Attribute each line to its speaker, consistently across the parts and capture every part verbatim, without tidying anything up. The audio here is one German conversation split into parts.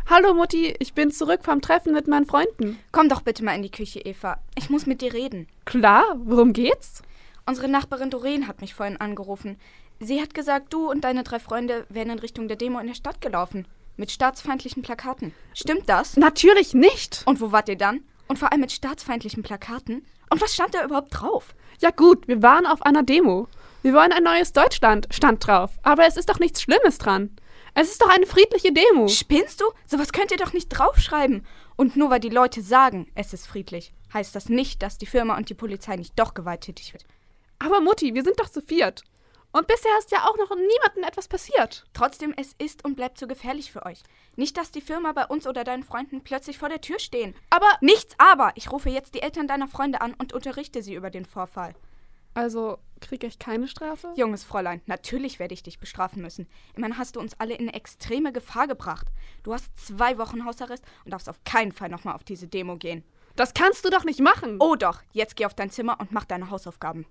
Speaker 1: Hallo Mutti, ich bin zurück vom Treffen mit meinen Freunden.
Speaker 2: Komm doch bitte mal in die Küche, Eva. Ich muss mit dir reden.
Speaker 1: Klar, worum geht's?
Speaker 2: Unsere Nachbarin Doreen hat mich vorhin angerufen. Sie hat gesagt, du und deine drei Freunde wären in Richtung der Demo in der Stadt gelaufen. Mit staatsfeindlichen Plakaten. Stimmt das?
Speaker 1: Natürlich nicht.
Speaker 2: Und wo wart ihr dann? Und vor allem mit staatsfeindlichen Plakaten? Und was stand da überhaupt drauf?
Speaker 1: Ja gut, wir waren auf einer Demo. Wir wollen ein neues Deutschland, stand drauf. Aber es ist doch nichts Schlimmes dran. Es ist doch eine friedliche Demo.
Speaker 2: Spinnst du? Sowas könnt ihr doch nicht draufschreiben. Und nur weil die Leute sagen, es ist friedlich, heißt das nicht, dass die Firma und die Polizei nicht doch gewalttätig wird.
Speaker 1: Aber Mutti, wir sind doch zu viert. Und bisher ist ja auch noch niemandem etwas passiert.
Speaker 2: Trotzdem, es ist und bleibt so gefährlich für euch. Nicht, dass die Firma bei uns oder deinen Freunden plötzlich vor der Tür stehen.
Speaker 1: Aber...
Speaker 2: Nichts aber! Ich rufe jetzt die Eltern deiner Freunde an und unterrichte sie über den Vorfall.
Speaker 1: Also, kriege ich keine Strafe?
Speaker 2: Junges Fräulein, natürlich werde ich dich bestrafen müssen. Immerhin hast du uns alle in eine extreme Gefahr gebracht. Du hast zwei Wochen Hausarrest und darfst auf keinen Fall nochmal auf diese Demo gehen.
Speaker 1: Das kannst du doch nicht machen.
Speaker 2: Oh doch, jetzt geh auf dein Zimmer und mach deine Hausaufgaben.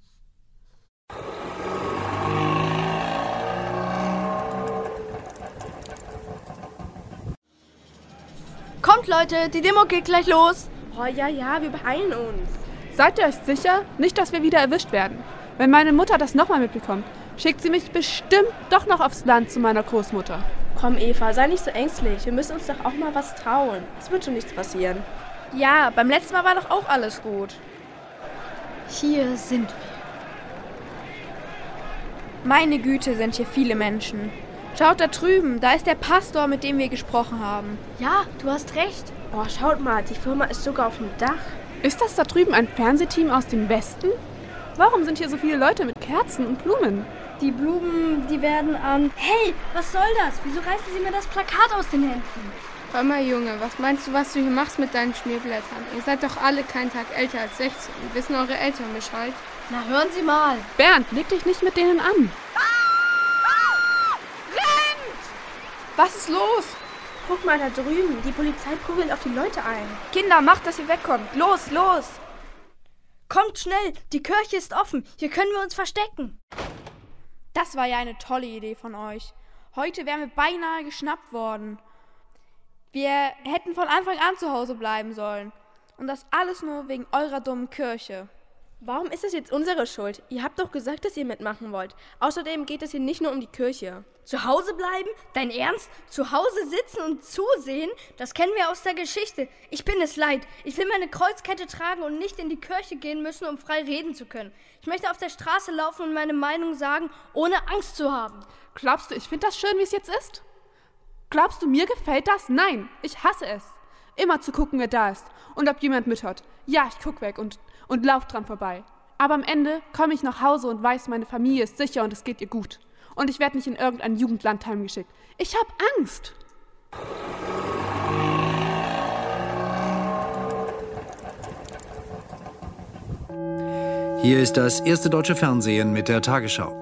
Speaker 3: Kommt Leute, die Demo geht gleich los.
Speaker 4: Oh ja, ja, wir beeilen uns.
Speaker 1: Seid ihr euch sicher? Nicht, dass wir wieder erwischt werden. Wenn meine Mutter das nochmal mitbekommt, schickt sie mich bestimmt doch noch aufs Land zu meiner Großmutter.
Speaker 4: Komm Eva, sei nicht so ängstlich. Wir müssen uns doch auch mal was trauen. Es wird schon nichts passieren.
Speaker 3: Ja, beim letzten Mal war doch auch alles gut.
Speaker 5: Hier sind wir.
Speaker 3: Meine Güte, sind hier viele Menschen. Schaut da drüben, da ist der Pastor, mit dem wir gesprochen haben.
Speaker 5: Ja, du hast recht.
Speaker 4: Oh, schaut mal, die Firma ist sogar auf dem Dach.
Speaker 1: Ist das da drüben ein Fernsehteam aus dem Westen? Warum sind hier so viele Leute mit Kerzen und Blumen?
Speaker 5: Die Blumen, die werden an... Ähm hey, was soll das? Wieso reißen Sie mir das Plakat aus den Händen?
Speaker 6: Hör mal, Junge, was meinst du, was du hier machst mit deinen Schmierblättern? Ihr seid doch alle keinen Tag älter als sechzehn. Wissen eure Eltern Bescheid?
Speaker 5: Na, hören Sie mal.
Speaker 1: Bernd, leg dich nicht mit denen an.
Speaker 3: Was ist los?
Speaker 4: Guck mal da drüben, die Polizei prügelt auf die Leute ein.
Speaker 2: Kinder, macht, dass ihr wegkommt. Los, los!
Speaker 5: Kommt schnell, die Kirche ist offen. Hier können wir uns verstecken.
Speaker 3: Das war ja eine tolle Idee von euch. Heute wären wir beinahe geschnappt worden. Wir hätten von Anfang an zu Hause bleiben sollen. Und das alles nur wegen eurer dummen Kirche.
Speaker 4: Warum ist es jetzt unsere Schuld? Ihr habt doch gesagt, dass ihr mitmachen wollt. Außerdem geht es hier nicht nur um die Kirche.
Speaker 5: Zu Hause bleiben? Dein Ernst? Zu Hause sitzen und zusehen? Das kennen wir aus der Geschichte. Ich bin es leid. Ich will meine Kreuzkette tragen und nicht in die Kirche gehen müssen, um frei reden zu können. Ich möchte auf der Straße laufen und meine Meinung sagen, ohne Angst zu haben.
Speaker 1: Glaubst du, ich finde das schön, wie es jetzt ist? Glaubst du, mir gefällt das? Nein, ich hasse es. Immer zu gucken, wer da ist und ob jemand mithört. Ja, ich guck weg und, und lauf dran vorbei. Aber am Ende komme ich nach Hause und weiß, meine Familie ist sicher und es geht ihr gut. Und ich werde nicht in irgendein Jugendland heimgeschickt. Ich habe Angst.
Speaker 7: Hier ist das erste deutsche Fernsehen mit der Tagesschau.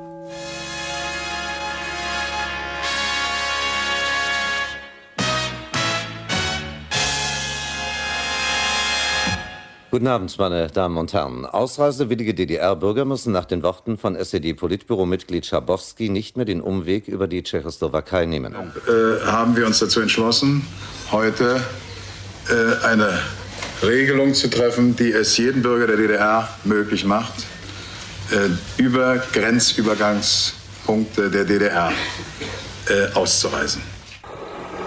Speaker 8: Guten Abend, meine Damen und Herren. Ausreisewillige D D R-Bürger müssen nach den Worten von S E D-Politbüro-Mitglied Schabowski nicht mehr den Umweg über die Tschechoslowakei nehmen.
Speaker 9: Äh, haben wir uns dazu entschlossen, heute äh, eine Regelung zu treffen, die es jedem Bürger der D D R möglich macht, äh, über Grenzübergangspunkte der D D R äh, auszureisen.